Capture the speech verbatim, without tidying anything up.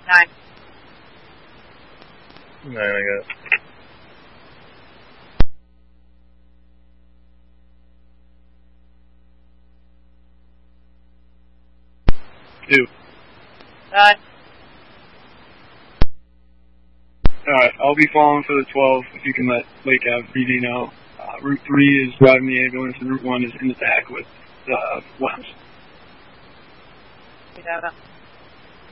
Nine. Nine, I got it. Two. Nine. Alright, I'll be following for the twelve if you can let Lake Ave P D know. Uh, Route three is driving the ambulance and Route one is in the back with uh, West. Yeah.